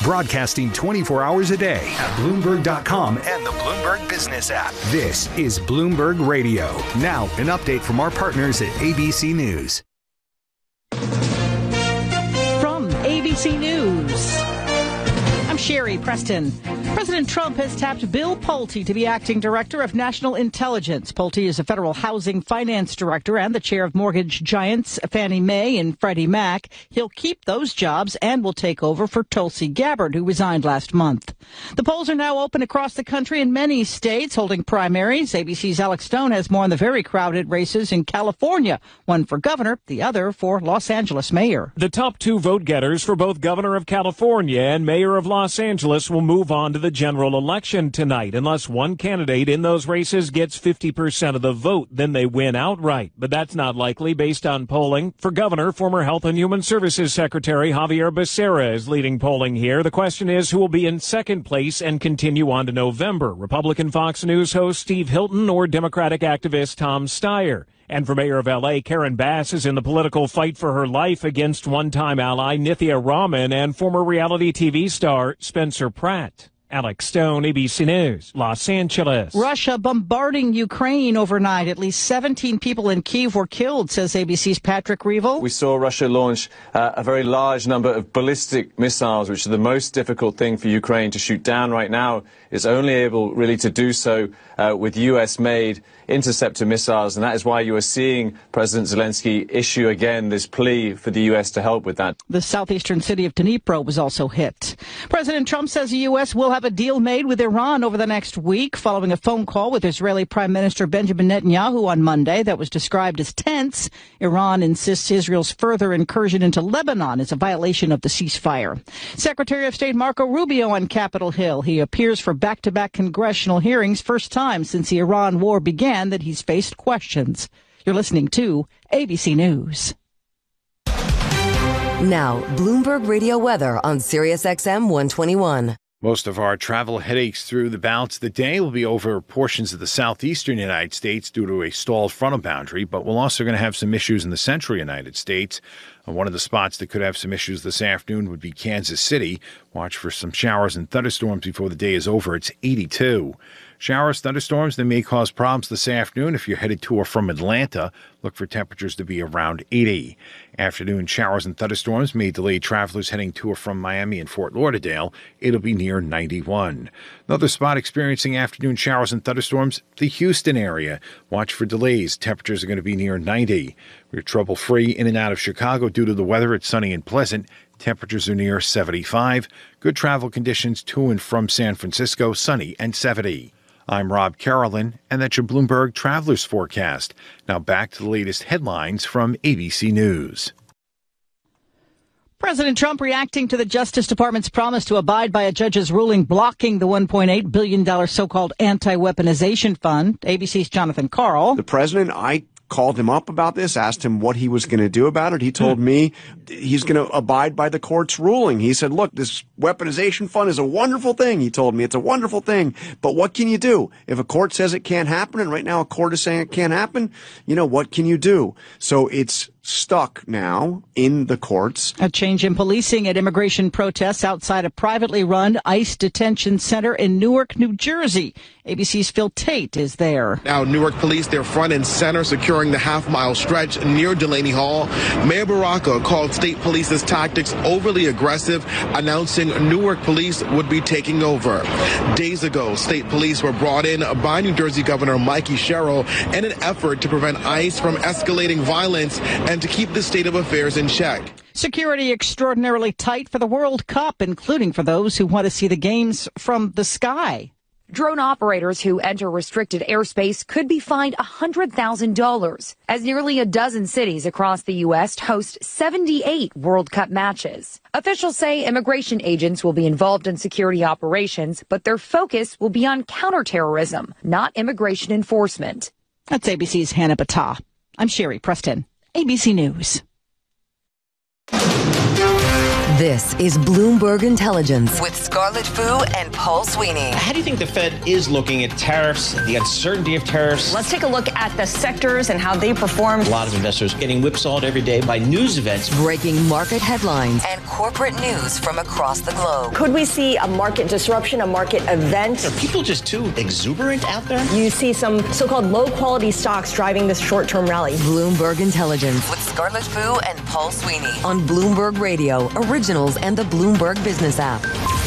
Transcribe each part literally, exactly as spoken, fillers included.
broadcasting twenty-four hours a day at Bloomberg dot com and the Bloomberg Business app. This is Bloomberg Radio. Now, an update from our partners at A B C News. From A B C News, I'm Sherry Preston. President Trump has tapped Bill Pulte to be acting director of national intelligence. Pulte is a federal housing finance director and the chair of mortgage giants Fannie Mae and Freddie Mac. He'll keep those jobs and will take over for Tulsi Gabbard, who resigned last month. The polls are now open across the country in many states holding primaries. A B C's Alex Stone has more on the very crowded races in California, one for governor, the other for Los Angeles mayor. The top two vote getters for both governor of California and mayor of Los Angeles will move on to the general election tonight unless one candidate in those races gets fifty percent of the vote. Then they win outright. But that's not likely based on polling. For governor, former Health and Human Services Secretary Javier Becerra is leading polling here. The question is who will be in second place and continue on to November, Republican Fox News host Steve Hilton or Democratic activist Tom Steyer. And for mayor of L A, Karen Bass is in the political fight for her life against one-time ally Nithya Raman and former reality T V star Spencer Pratt. Alex Stone, A B C News, Los Angeles. Russia bombarding Ukraine overnight. At least seventeen people in Kyiv were killed, says A B C's Patrick Reevell. We saw Russia launch uh, a very large number of ballistic missiles, which are the most difficult thing for Ukraine to shoot down right now. It's only able really to do so uh, with U S-made interceptor missiles, and that is why you are seeing President Zelensky issue again this plea for the U S to help with that. The southeastern city of Dnipro was also hit. President Trump says the U S will have a deal made with Iran over the next week following a phone call with Israeli Prime Minister Benjamin Netanyahu on Monday that was described as tense. Iran insists Israel's further incursion into Lebanon is a violation of the ceasefire. Secretary of State Marco Rubio on Capitol Hill. He appears for back-to-back congressional hearings, first time since the Iran war began that he's faced questions. You're listening to A B C News. Now, Bloomberg Radio weather on Sirius X M one twenty-one. Most of our travel headaches through the balance of the day will be over portions of the southeastern United States due to a stalled frontal boundary, but we're also going to have some issues in the central United States. Uh, one of the spots that could have some issues this afternoon would be Kansas City. Watch for some showers and thunderstorms before the day is over. It's eighty-two. Showers, thunderstorms, they may cause problems this afternoon. If you're headed to or from Atlanta, look for temperatures to be around eighty. Afternoon showers and thunderstorms may delay travelers heading to or from Miami and Fort Lauderdale. It'll be near ninety-one. Another spot experiencing afternoon showers and thunderstorms, the Houston area. Watch for delays. Temperatures are going to be near ninety. We're trouble-free in and out of Chicago due to the weather. It's sunny and pleasant. Temperatures are near seventy-five. Good travel conditions to and from San Francisco, sunny and seventy. I'm Rob Carolyn, and that's your Bloomberg Travelers Forecast. Now back to the latest headlines from A B C News. President Trump reacting to the Justice Department's promise to abide by a judge's ruling blocking the one point eight billion dollars so-called anti-weaponization fund. A B C's Jonathan Karl. The president, I called him up about this, asked him what he was going to do about it. He told me he's going to abide by the court's ruling. He said, look, this weaponization fund is a wonderful thing. He told me it's a wonderful thing. But what can you do? If a court says it can't happen, and right now a court is saying it can't happen, you know, what can you do? So it's stuck now in the courts. A change in policing at immigration protests outside a privately run ICE detention center in Newark, New Jersey. A B C's Phil Tate is there. Now, Newark police, they're front and center, securing the half-mile stretch near Delaney Hall. Mayor Baraka called state police's tactics overly aggressive, announcing Newark police would be taking over. Days ago, state police were brought in by New Jersey Governor Mikey Sherrill in an effort to prevent ICE from escalating violence and to keep the state of affairs in check. Security extraordinarily tight for the World Cup, including for those who want to see the games from the sky. Drone operators who enter restricted airspace could be fined one hundred thousand dollars, as nearly a dozen cities across the U S host seventy-eight World Cup matches. Officials say immigration agents will be involved in security operations, but their focus will be on counterterrorism, not immigration enforcement. That's A B C's Hannah Battah. I'm Sherry Preston, A B C News. This is Bloomberg Intelligence with Scarlett Fu and Paul Sweeney. How do you think the Fed is looking at tariffs, the uncertainty of tariffs? Let's take a look at the sectors and how they performed. A lot of investors getting whipsawed every day by news events. Breaking market headlines and corporate news from across the globe. Could we see a market disruption, a market event? Are people just too exuberant out there? You see some so-called low-quality stocks driving this short-term rally. Bloomberg Intelligence with Scarlett Fu and Paul Sweeney on Bloomberg Radio, Originals, and the Bloomberg Business app.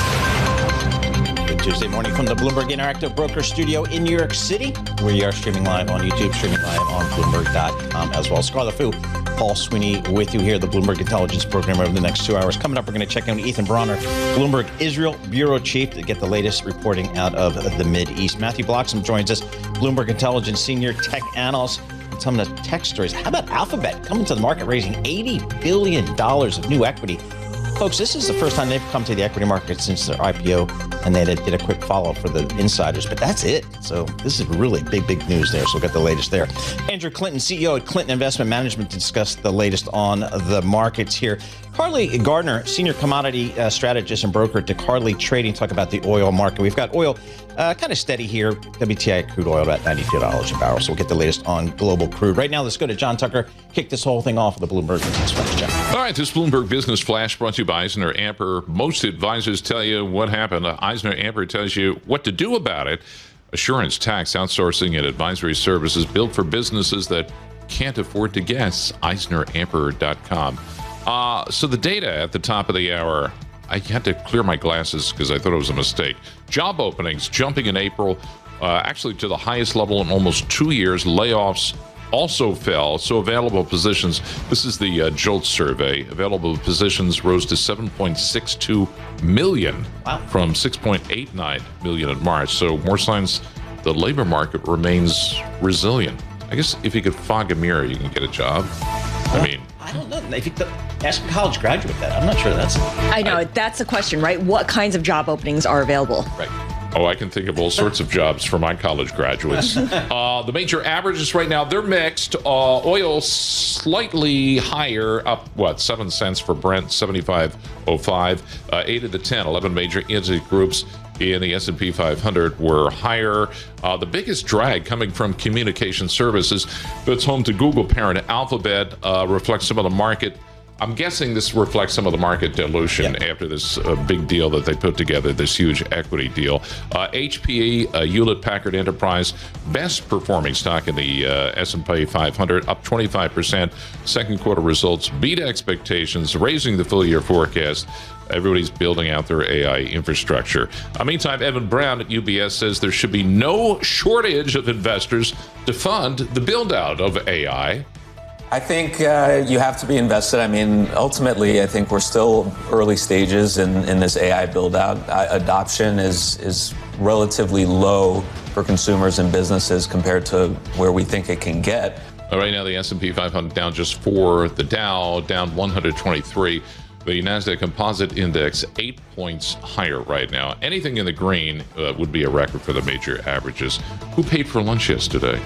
Good Tuesday morning from the Bloomberg Interactive Broker Studio in New York City. We are streaming live on YouTube, streaming live on Bloomberg dot com as well. Scarlett Fu, Paul Sweeney with you here, the Bloomberg Intelligence Program over the next two hours. Coming up, we're going to check in with Ethan Bronner, Bloomberg Israel Bureau Chief, to get the latest reporting out of the Mideast. Matthew Bloxham joins us, Bloomberg Intelligence Senior Tech Analyst. Some of the tech stories. How about Alphabet coming to the market, raising eighty billion dollars of new equity? Folks, this is the first time they've come to the equity market since their I P O, and they did a quick follow for the insiders, but that's it. So this is really big, big news there. So we'll get the latest there. Andrew Clinton, C E O at Clinton Investment Management, to discuss the latest on the markets here. Carly Gardner, Senior Commodity uh, Strategist and Broker to Carly Trading, talk about the oil market. We've got oil uh, kind of steady here. W T I crude oil about ninety-two dollars a barrel. So we'll get the latest on global crude. Right now, let's go to John Tucker, kick this whole thing off with the Bloomberg Business Flash. John. All right, this Bloomberg Business Flash brought to you by Eisner Amper. Most advisors tell you what happened. Eisner Amper tells you what to do about it. Assurance, tax, outsourcing, and advisory services built for businesses that can't afford to guess. Eisner Amper dot com. Uh, so the data at the top of the hour, I had to clear my glasses because I thought it was a mistake. Job openings jumping in April, uh, actually to the highest level in almost two years. Layoffs also fell. So available positions, this is the uh, JOLT survey. Available positions rose to seven point six two million wow. from six point eight nine million in March. So more signs the labor market remains resilient. I guess if you could fog a mirror, you can get a job. I mean, I don't know. If you could ask a college graduate that, I'm not sure that's. I know I, that's the question, right? What kinds of job openings are available? Right. Oh, I can think of all sorts of jobs for my college graduates. uh, the major averages right now, they're mixed. Uh, oil slightly higher, up, what, seven cents for Brent, seventy-five oh five. Uh, eight of the ten, eleven major indices groups in the S and P five hundred were higher. Uh, the biggest drag coming from communication services that's home to Google parent Alphabet, uh, reflects some of the market. I'm guessing this reflects some of the market dilution yep. after this uh, big deal that they put together, this huge equity deal. Uh, H P E, uh, Hewlett Packard Enterprise, best performing stock in the uh, S and P five hundred, up twenty-five percent. Second quarter results beat expectations, raising the full year forecast. Everybody's building out their A I infrastructure. Uh, meantime, Evan Brown at U B S says there should be no shortage of investors to fund the build out of A I. I think uh, you have to be invested. I mean, ultimately, I think we're still early stages in, in this A I build-out. Uh, adoption is is relatively low for consumers and businesses compared to where we think it can get. Right now, the S and P five hundred down just four, the Dow down one hundred twenty-three. The NASDAQ Composite Index eight points higher right now. Anything in the green uh, would be a record for the major averages. Who paid for lunch yesterday?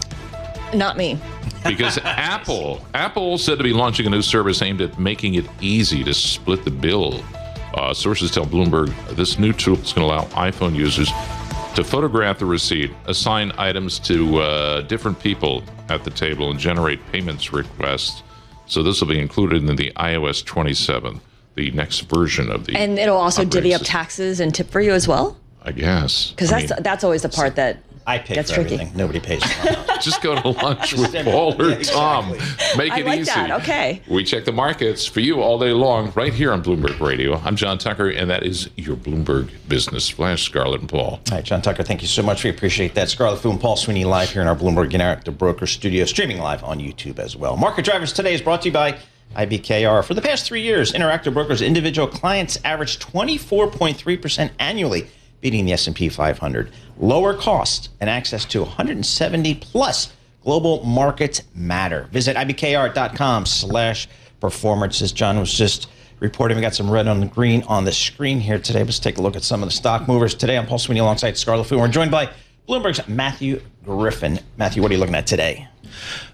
Not me. Because Apple, Apple said to be launching a new service aimed at making it easy to split the bill. Uh, sources tell Bloomberg this new tool is going to allow iPhone users to photograph the receipt, assign items to uh, different people at the table, and generate payments requests. So this will be included in the i O S twenty-seven, the next version of the. And it'll also divvy up system. Taxes and tip for you as well? I guess. Because that's mean, that's always the part that I pay gets for tricky. everything. Nobody pays. Just go to lunch with Paul or yeah, exactly. Tom. Make it I like easy. that. Okay. We check the markets for you all day long right here on Bloomberg Radio. I'm John Tucker, and that is your Bloomberg Business Flash. Scarlett and Paul. All right, John Tucker, thank you so much. We appreciate that. Scarlett Fu and Paul Sweeney live here in our Bloomberg Interactive Broker Studio, streaming live on YouTube as well. Market Drivers today is brought to you by I B K R. For the past three years, Interactive Brokers' individual clients averaged twenty-four point three percent annually, beating the S and P five hundred. Lower cost and access to one hundred seventy plus global markets matter. Visit I B K R dot com slash performance. As John was just reporting, we got some red on the green on the screen here today. Let's take a look at some of the stock movers today. I'm Paul Sweeney alongside Scarlett Fu. We're joined by Bloomberg's Matthew Griffin. Matthew, what are you looking at today?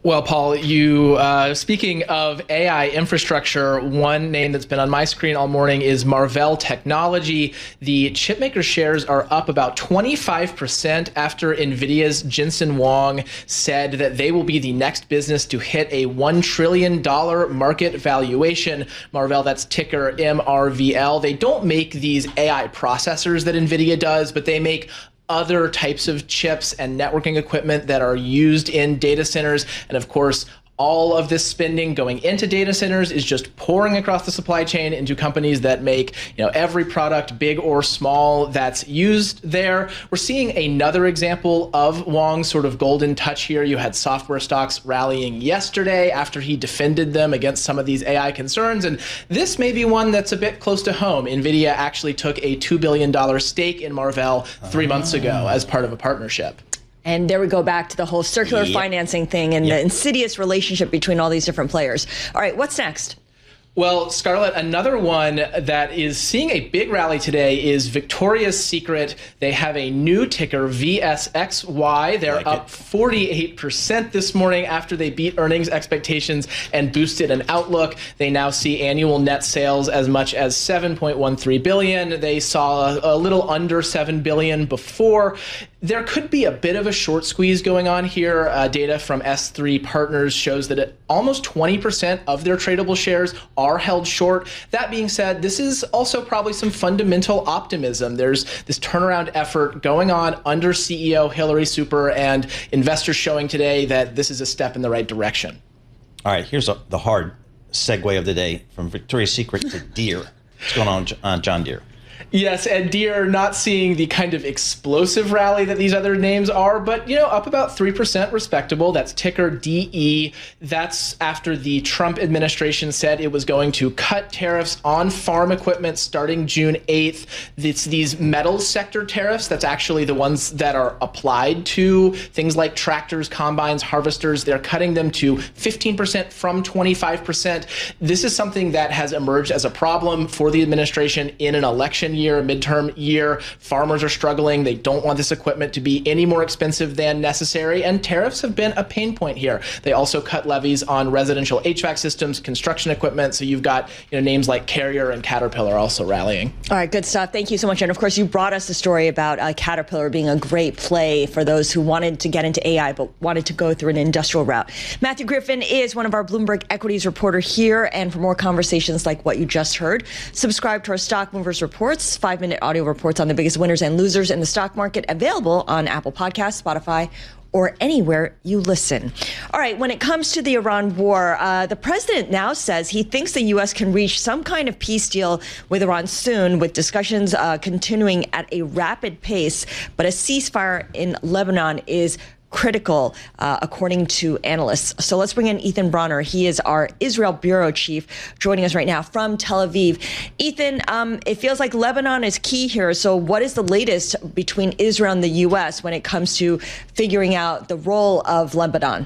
Well, Paul, you uh, speaking of A I infrastructure, one name that's been on my screen all morning is Marvell Technology. The chipmaker shares are up about twenty-five percent after NVIDIA's Jensen Huang said that they will be the next business to hit a one trillion dollars market valuation. Marvell, that's ticker M R V L. They don't make these A I processors that NVIDIA does, but they make other types of chips and networking equipment that are used in data centers. And of course, all of this spending going into data centers is just pouring across the supply chain into companies that make, you know, every product, big or small, that's used there. We're seeing another example of Wong's sort of golden touch here. You had software stocks rallying yesterday after he defended them against some of these A I concerns. And this may be one that's a bit close to home. NVIDIA actually took a two billion dollars stake in Marvell three months ago as part of a partnership. And there we go back to the whole circular Yep. financing thing and Yep. the insidious relationship between all these different players. All right, what's next? Well, Scarlett, another one that is seeing a big rally today is Victoria's Secret. They have a new ticker, V S X Y. They're Like up it. forty-eight percent this morning after they beat earnings expectations and boosted an outlook. They now see annual net sales as much as seven point one three billion dollars. They saw a, a little under seven billion dollars before. There could be a bit of a short squeeze going on here. Uh, data from S three Partners shows that it, almost twenty percent of their tradable shares are held short. That being said, this is also probably some fundamental optimism. There's this turnaround effort going on under C E O Hillary Super, and investors showing today that this is a step in the right direction. All right, here's a, the hard segue of the day from Victoria's Secret to Deere. What's going on, uh, John Deere? Yes, and Deere not seeing the kind of explosive rally that these other names are, but, you know, up about three percent respectable. That's ticker D E. That's after the Trump administration said it was going to cut tariffs on farm equipment starting June eighth. It's these metals sector tariffs. That's actually the ones that are applied to things like tractors, combines, harvesters. They're cutting them to fifteen percent from twenty-five percent. This is something that has emerged as a problem for the administration in an election year. Year, midterm year. Farmers are struggling. They don't want this equipment to be any more expensive than necessary, and tariffs have been a pain point here. They also cut levies on residential H V A C systems, construction equipment, so you've got, you know, names like Carrier and Caterpillar also rallying. All right, good stuff. Thank you so much. And of course, you brought us the story about uh, Caterpillar being a great play for those who wanted to get into A I but wanted to go through an industrial route. Matthew Griffin is one of our Bloomberg Equities reporter here, and for more conversations like what you just heard, subscribe to our Stock Movers Reports, five-minute audio reports on the biggest winners and losers in the stock market, available on Apple Podcasts, Spotify, or anywhere you listen. All right, when it comes to the Iran war, uh, the president now says he thinks the U S can reach some kind of peace deal with Iran soon, with discussions uh, continuing at a rapid pace. But a ceasefire in Lebanon is critical, uh, according to analysts. So let's bring in Ethan Bronner. He is our Israel bureau chief, joining us right now from Tel Aviv. Ethan, um, it feels like Lebanon is key here. So what is the latest between Israel and the U S when it comes to figuring out the role of Lebanon?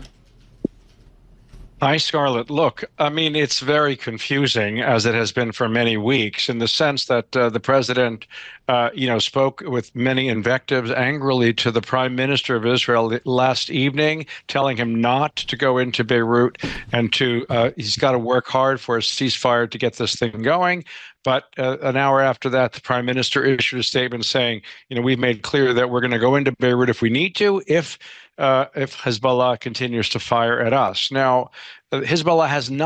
Hi, Scarlett. Look, I mean, it's very confusing, as it has been for many weeks, in the sense that uh, the president, uh, you know, spoke with many invectives angrily to the prime minister of Israel last evening, telling him not to go into Beirut and to, uh, he's got to work hard for a ceasefire to get this thing going. But uh, an hour after that, the prime minister issued a statement saying, you know, we've made clear that we're going to go into Beirut if we need to, if Uh, if Hezbollah continues to fire at us. Now, Hezbollah has not